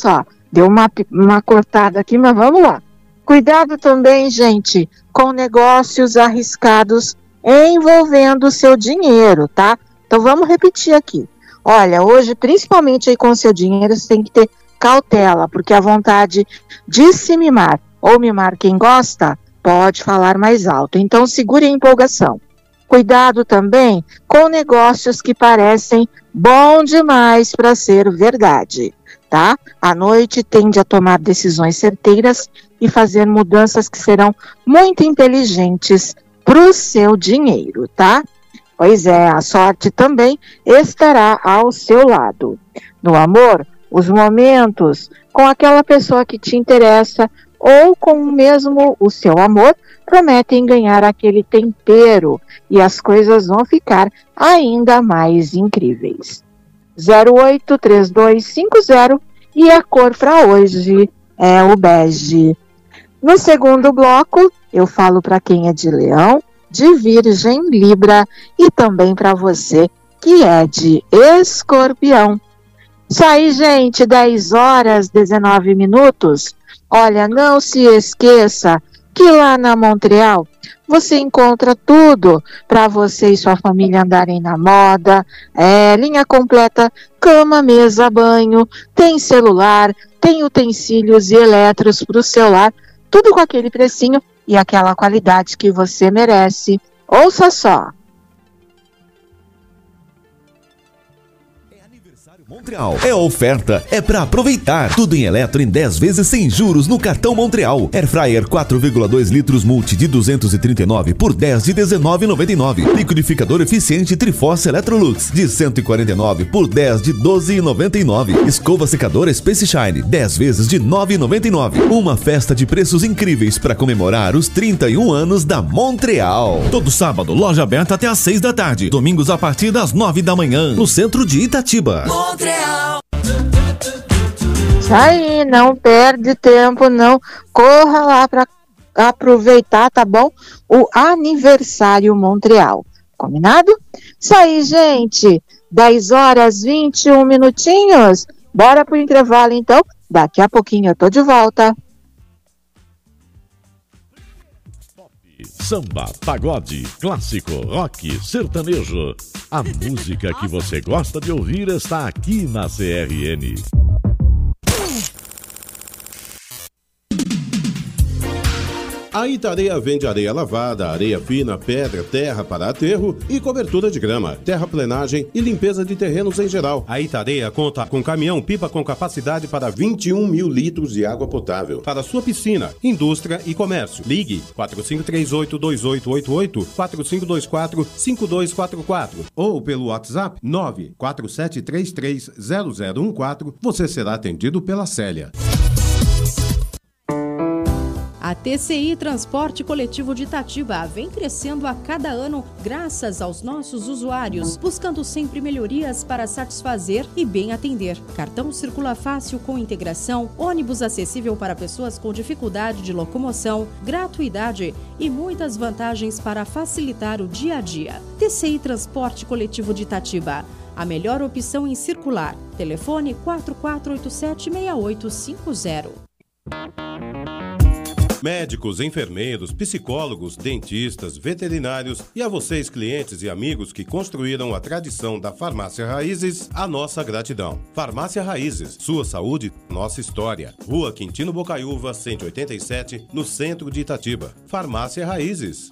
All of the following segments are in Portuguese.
só, deu uma cortada aqui, mas vamos lá. Cuidado também, gente, com negócios arriscados envolvendo o seu dinheiro, tá? Então vamos repetir aqui. Olha, hoje, principalmente aí com o seu dinheiro, você tem que ter cautela, porque a vontade de se mimar ou mimar quem gosta pode falar mais alto. Então segure a empolgação. Cuidado também com negócios que parecem bom demais para ser verdade, tá? À noite tende a tomar decisões certeiras e fazer mudanças que serão muito inteligentes para o seu dinheiro, tá? Pois é, a sorte também estará ao seu lado. No amor, os momentos com aquela pessoa que te interessa ou com mesmo o seu amor prometem ganhar aquele tempero e as coisas vão ficar ainda mais incríveis. 083250 e a cor para hoje é o bege. No segundo bloco, eu falo para quem é de Leão, de Virgem, Libra e também para você que é de Escorpião. Isso aí, gente, 10h19. Olha, não se esqueça que lá na Montreal você encontra tudo para você e sua família andarem na moda, linha completa, cama, mesa, banho, tem celular, tem utensílios e eletros para o celular, tudo com aquele precinho e aquela qualidade que você merece. Ouça só! Montreal. É oferta, é pra aproveitar. Tudo em eletro em 10 vezes sem juros no cartão Montreal. Airfryer 4,2 litros multi de 239 por 10 de 19,99. Liquidificador eficiente Triforce Electrolux de 149 por 10 de 12,99. Escova secadora Space Shine 10 vezes de 9,99. Uma festa de preços incríveis para comemorar os 31 anos da Montreal. Todo sábado, loja aberta até às 6 da tarde. Domingos a partir das 9 da manhã, no centro de Itatiba. Montreal. Isso aí, não perde tempo, não. Corra lá para aproveitar, tá bom? O aniversário Montreal. Combinado? Isso aí, gente. 10h21. Bora pro intervalo, então. Daqui a pouquinho eu tô de volta. Samba, pagode, clássico, rock, sertanejo. A música que você gosta de ouvir está aqui na CRN. A Itareia vende areia lavada, areia fina, pedra, terra para aterro e cobertura de grama, terraplenagem e limpeza de terrenos em geral. A Itareia conta com caminhão-pipa com capacidade para 21 mil litros de água potável. Para sua piscina, indústria e comércio. Ligue 4538-2888, 4524-5244 ou pelo WhatsApp 947330014. Você será atendido pela Célia. A TCI Transporte Coletivo de Itatiba vem crescendo a cada ano graças aos nossos usuários, buscando sempre melhorias para satisfazer e bem atender. Cartão circula fácil com integração, ônibus acessível para pessoas com dificuldade de locomoção, gratuidade e muitas vantagens para facilitar o dia a dia. TCI Transporte Coletivo de Itatiba, a melhor opção em circular. Telefone 4487-6850. Médicos, enfermeiros, psicólogos, dentistas, veterinários e a vocês, clientes e amigos que construíram a tradição da Farmácia Raízes, a nossa gratidão. Farmácia Raízes, sua saúde, nossa história. Rua Quintino Bocaiúva, 187, no centro de Itatiba. Farmácia Raízes.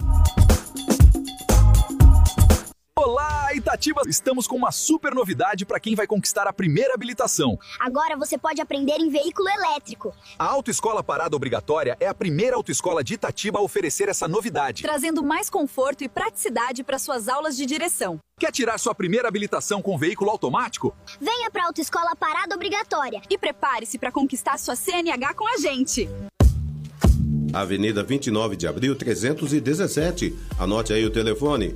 Olá, Itatiba! Estamos com uma super novidade para quem vai conquistar a primeira habilitação. Agora você pode aprender em veículo elétrico. A Autoescola Parada Obrigatória é a primeira autoescola de Itatiba a oferecer essa novidade, trazendo mais conforto e praticidade para suas aulas de direção. Quer tirar sua primeira habilitação com veículo automático? Venha para a Autoescola Parada Obrigatória e prepare-se para conquistar sua CNH com a gente. Avenida 29 de Abril, 317. Anote aí o telefone: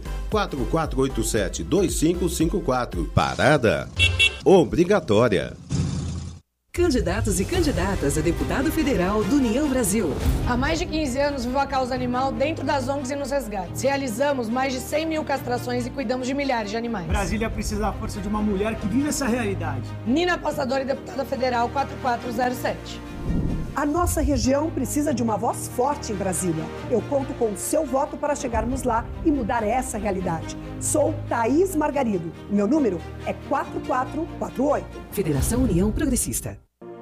4487-2554. Parada obrigatória. Candidatos e candidatas a deputado federal do União Brasil. Há mais de 15 anos vivo a causa animal dentro das ONGs e nos resgates. Realizamos mais de 100 mil castrações e cuidamos de milhares de animais. Brasília precisa da força de uma mulher que vive essa realidade. Nina Passadori, deputada federal 4407. A nossa região precisa de uma voz forte em Brasília. Eu conto com o seu voto para chegarmos lá e mudar essa realidade. Sou Thaís Margarido. O meu número é 4448. Federação União Progressista.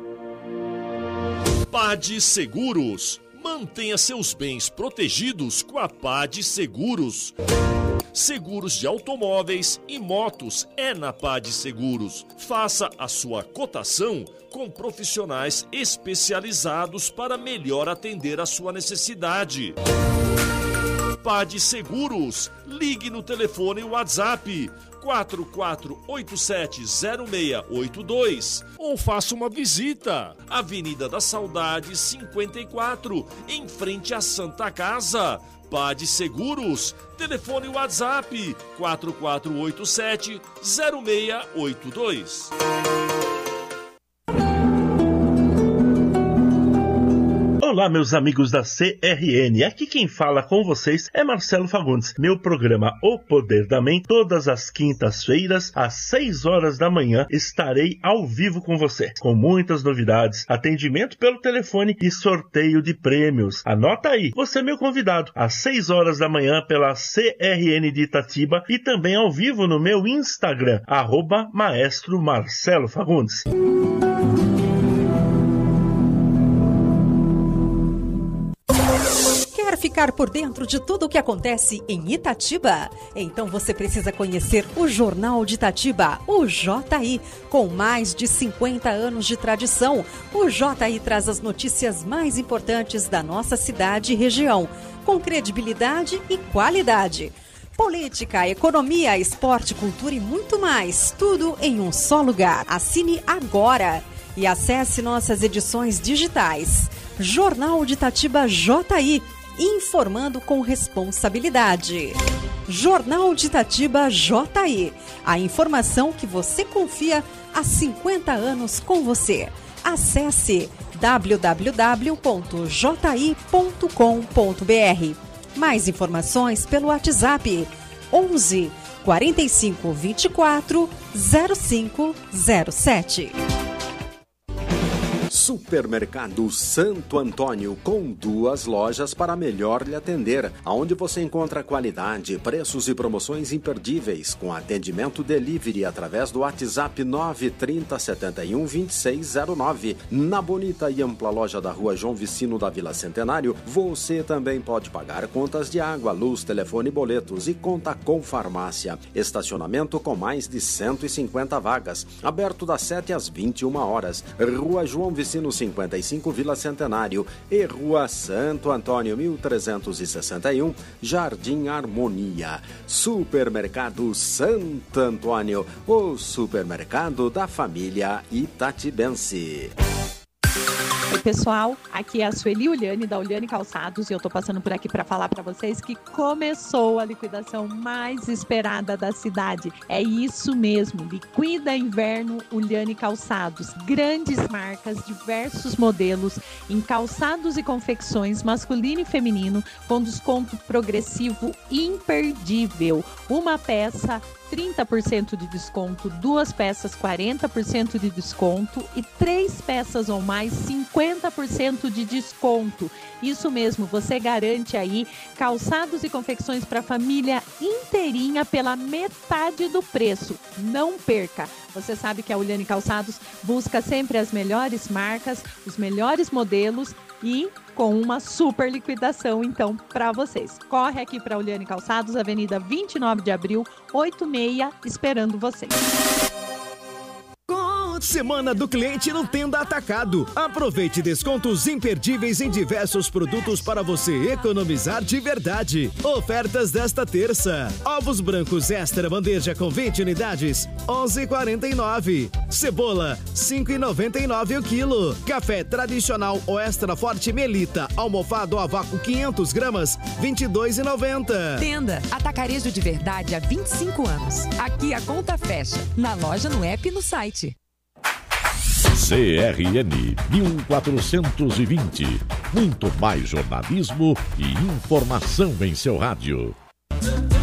PAD Seguros. Mantenha seus bens protegidos com a PAD Seguros. Seguros de automóveis e motos é na PAD Seguros. Faça a sua cotação com profissionais especializados para melhor atender a sua necessidade. PAD Seguros. Ligue no telefone WhatsApp 44870682 ou faça uma visita. Avenida da Saudade 54, em frente à Santa Casa. PAD Seguros. Telefone WhatsApp 44870682. Olá, meus amigos da CRN. Aqui quem fala com vocês é Marcelo Fagundes. Meu programa O Poder da Mente, todas as quintas-feiras, às 6 horas da manhã, estarei ao vivo com você, com muitas novidades, atendimento pelo telefone e sorteio de prêmios. Anota aí, você é meu convidado, às 6 horas da manhã, pela CRN de Itatiba e também ao vivo no meu Instagram, @Maestro Marcelo Fagundes. Quer ficar por dentro de tudo o que acontece em Itatiba? Então você precisa conhecer o Jornal de Itatiba, o JI. Com mais de 50 anos de tradição, o JI traz as notícias mais importantes da nossa cidade e região, com credibilidade e qualidade. Política, economia, esporte, cultura e muito mais. Tudo em um só lugar. Assine agora e acesse nossas edições digitais. Jornal de Itatiba JI. Informando com responsabilidade. Jornal de Itatiba JI. A informação que você confia há 50 anos com você. Acesse www.ji.com.br. Mais informações pelo WhatsApp 11 45 24 0507. Supermercado Santo Antônio, com 2 lojas para melhor lhe atender, aonde você encontra qualidade, preços e promoções imperdíveis, com atendimento delivery através do WhatsApp 930 71 2609. Na bonita e ampla loja da Rua João Vicino da Vila Centenário, você também pode pagar contas de água, luz, telefone, boletos e conta com farmácia. Estacionamento com mais de 150 vagas, aberto das 7 às 21 horas. Rua João Vicino 55, Vila Centenário, e Rua Santo Antônio 1361, Jardim Harmonia. Supermercado Santo Antônio, o supermercado da família itatibense. Oi pessoal, aqui é a Sueli Uliane da Uliane Calçados e eu tô passando por aqui para falar para vocês que começou a liquidação mais esperada da cidade. É isso mesmo, liquida inverno Uliane Calçados. Grandes marcas, diversos modelos em calçados e confecções masculino e feminino com desconto progressivo imperdível. Uma peça 30% de desconto, 2 peças 40% de desconto e 3 peças ou mais 50% de desconto. Isso mesmo, você garante aí calçados e confecções para a família inteirinha pela metade do preço. Não perca! Você sabe que a Uliane Calçados busca sempre as melhores marcas, os melhores modelos e com uma super liquidação, então, para vocês. Corre aqui para a Uliane Calçados, Avenida 29 de Abril, 86, esperando vocês. Semana do Cliente no Tenda Atacado. Aproveite descontos imperdíveis em diversos produtos para você economizar de verdade. Ofertas desta terça: ovos brancos extra bandeja com 20 unidades, 11,49. Cebola, 5,99 o quilo. Café tradicional ou extra forte Melita, almofado a vácuo 500 gramas, 22,90. Tenda Atacarejo de verdade há 25 anos. Aqui a conta fecha. Na loja, no app e no site. CRN 1420. Muito mais jornalismo e informação em seu rádio.